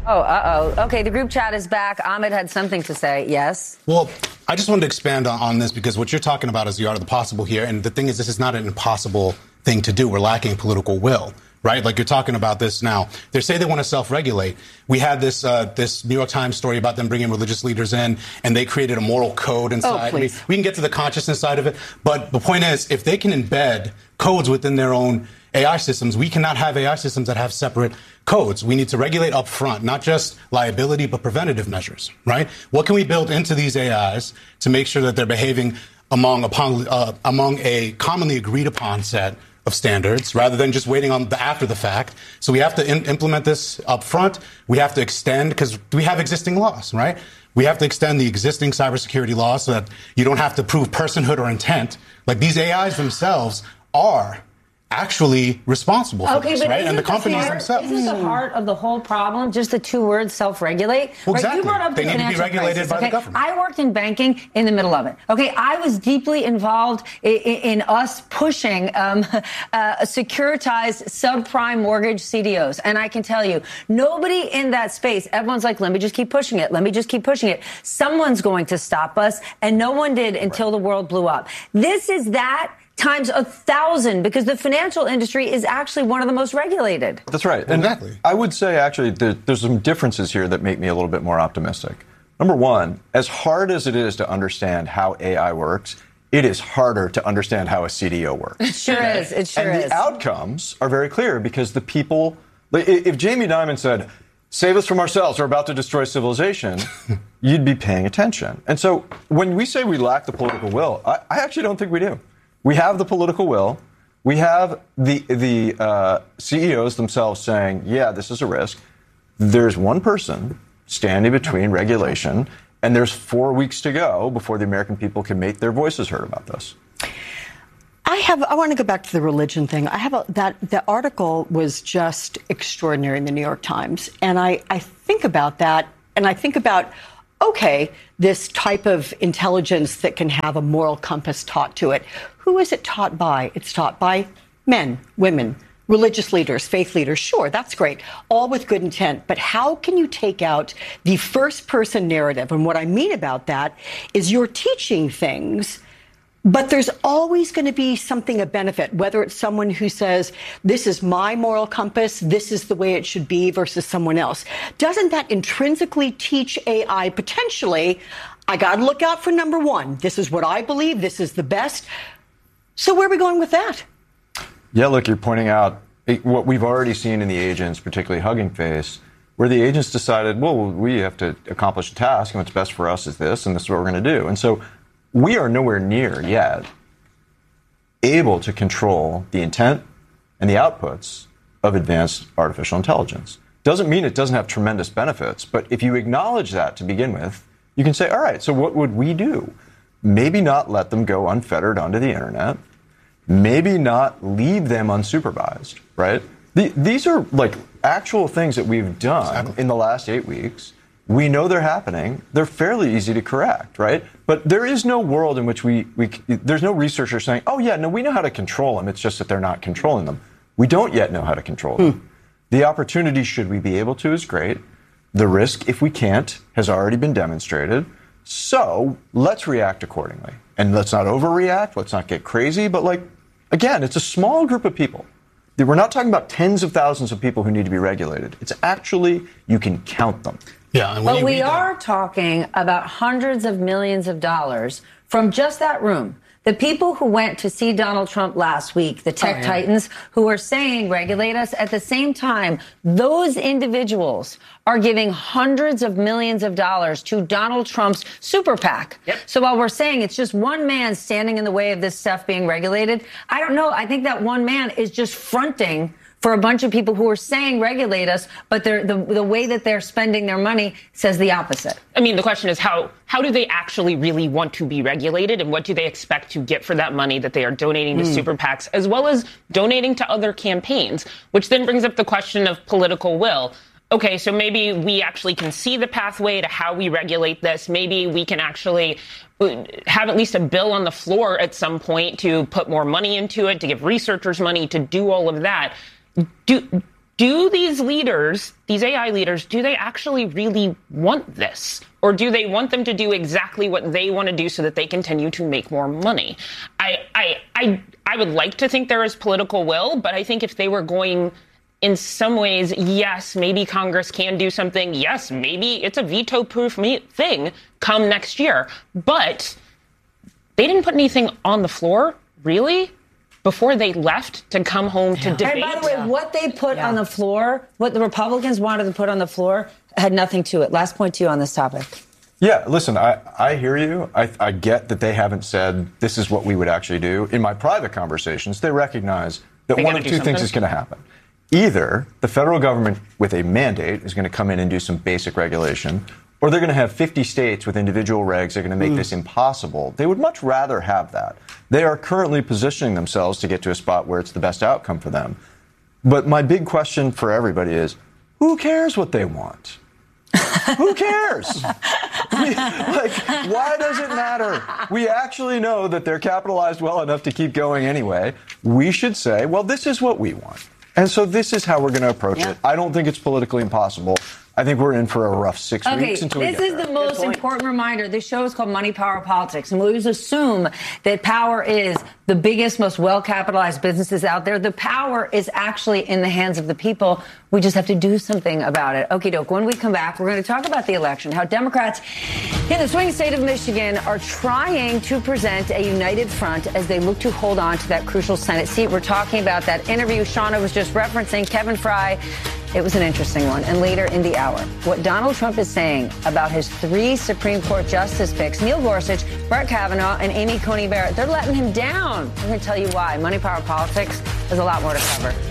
Oh, uh-oh. Okay, the group chat is back. Ahmed had something to say. Yes? Well, I just wanted to expand on this because what you're talking about is the art of the possible here. And the thing is, this is not an impossible thing to do. We're lacking political will, right? Like you're talking about this now. They say they want to self-regulate. We had this this New York Times story about them bringing religious leaders in, and they created a moral code inside. Oh, please. We can get to the consciousness side of it. But the point is, if they can embed codes within their own AI systems, we cannot have AI systems that have separate codes. We need to regulate up front, not just liability, but preventative measures, right? What can we build into these AIs to make sure that they're behaving among a commonly agreed upon set of standards rather than just waiting on the after the fact? So we have to implement this up front. We have to extend, because we have existing laws, right? We have to extend the existing cybersecurity laws so that you don't have to prove personhood or intent. Like these AIs themselves are actually responsible for this, right? And the companies themselves. Isn't the heart of the whole problem just the two words self-regulate? Well, exactly. Right? You brought up they the need to be regulated crisis, by the government. I worked in banking in the middle of it. Okay, I was deeply involved in us pushing securitized subprime mortgage CDOs. And I can tell you, nobody in that space, everyone's like, let me just keep pushing it. Let me just keep pushing it. Someone's going to stop us. And no one did until the world blew up. This is that times 1,000, because the financial industry is actually one of the most regulated. That's right. And exactly. I would say, actually, there's some differences here that make me a little bit more optimistic. Number one, as hard as it is to understand how AI works, it is harder to understand how a CDO works. It sure is. It sure is. And the outcomes are very clear because the people, if Jamie Dimon said, save us from ourselves, we're about to destroy civilization, you'd be paying attention. And so when we say we lack the political will, I actually don't think we do. We have the political will. We have the CEOs themselves saying, yeah, this is a risk. There's one person standing between regulation, and there's 4 weeks to go before the American people can make their voices heard about this. I want to go back to the religion thing. The article was just extraordinary in the New York Times. And I think about that, and I think about, okay, this type of intelligence that can have a moral compass taught to it. Who is it taught by? It's taught by men, women, religious leaders, faith leaders. Sure, that's great. All with good intent. But how can you take out the first person narrative? And what I mean about that is you're teaching things, but there's always going to be something of benefit, whether it's someone who says, this is my moral compass, this is the way it should be versus someone else. Doesn't that intrinsically teach AI potentially, I got to look out for number one. This is what I believe. This is the best. So where are we going with that? Yeah, look, you're pointing out what we've already seen in the agents, particularly Hugging Face, where the agents decided, well, we have to accomplish a task, and what's best for us is this, and this is what we're going to do. And so we are nowhere near yet able to control the intent and the outputs of advanced artificial intelligence. Doesn't mean it doesn't have tremendous benefits, but if you acknowledge that to begin with, you can say, all right, so what would we do? Maybe not let them go unfettered onto the internet. Maybe not leave them unsupervised, right? These are like actual things that we've done in the last 8 weeks. We know they're happening. They're fairly easy to correct, right? But there is no world in which there's no researcher saying, oh, yeah, no, we know how to control them. It's just that they're not controlling them. We don't yet know how to control them. The opportunity, should we be able to, is great. The risk, if we can't, has already been demonstrated. So let's react accordingly. And let's not overreact. Let's not get crazy. But again, it's a small group of people. We're not talking about tens of thousands of people who need to be regulated. It's actually, you can count them. Yeah, and but we are talking about hundreds of millions of dollars from just that room. The people who went to see Donald Trump last week, the tech titans who are saying regulate us, at the same time, those individuals are giving hundreds of millions of dollars to Donald Trump's super PAC. Yep. So while we're saying it's just one man standing in the way of this stuff being regulated, I don't know. I think that one man is just fronting for a bunch of people who are saying regulate us, but the way that they're spending their money says the opposite. I mean, the question is how do they actually really want to be regulated, and what do they expect to get for that money that they are donating to super PACs, as well as donating to other campaigns, which then brings up the question of political will. Okay, so maybe we actually can see the pathway to how we regulate this. Maybe we can actually have at least a bill on the floor at some point to put more money into it, to give researchers money to do all of that. Do do these leaders, these AI leaders, do they actually really want this? Or do they want them to do exactly what they want to do so that they continue to make more money? I would like to think there is political will, but I think if they were going in some ways, yes, maybe Congress can do something. Yes, maybe it's a veto-proof thing come next year. But they didn't put anything on the floor, really, before they left to come home to debate. And by the way, what they put on the floor, what the Republicans wanted to put on the floor, had nothing to it. Last point to you on this topic. Yeah, listen, I hear you. I get that they haven't said this is what we would actually do. In my private conversations, they recognize that one of two things is going to happen. Either the federal government with a mandate is going to come in and do some basic regulation, or they're going to have 50 states with individual regs that are going to make this impossible. They would much rather have that. They are currently positioning themselves to get to a spot where it's the best outcome for them. But my big question for everybody is, who cares what they want? Who cares? Why does it matter? We actually know that they're capitalized well enough to keep going anyway. We should say, well, this is what we want. And so this is how we're going to approach it. I don't think it's politically impossible. I think we're in for a rough 6 weeks until we get there. This is the most important reminder. This show is called Money, Power, Politics. And we always assume that power is the biggest, most well-capitalized businesses out there. The power is actually in the hands of the people. We just have to do something about it. Okie doke. When we come back, we're going to talk about the election, how Democrats in the swing state of Michigan are trying to present a united front as they look to hold on to that crucial Senate seat. We're talking about that interview Shauna was just referencing, Kevin Fry. It was an interesting one. And later in the hour, what Donald Trump is saying about his 3 Supreme Court justice picks, Neil Gorsuch, Brett Kavanaugh, and Amy Coney Barrett. They're letting him down. I'm going to tell you why. Money, Power, Politics. There's a lot more to cover.